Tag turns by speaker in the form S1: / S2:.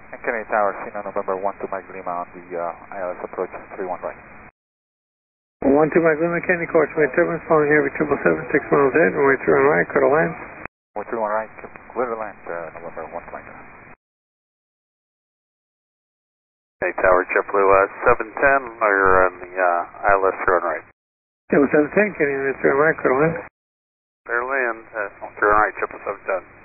S1: And Kennedy Tower, Sino November 12 Mike Lima on the ILS approach 31 right.
S2: 12 Mike Lima, Kennedy, course, way turbulence, following heavy 777, 6 miles ahead, runway 31 right, clear to land.
S1: Runway 31 right, clear to land, November 12 Mike Lima.
S3: Kennedy Tower, JetBlue 710, you're on the ILS 31 right.
S2: 710, Kennedy, 31 right, clear to land.
S3: Clear to land, 31 right, JetBlue 710.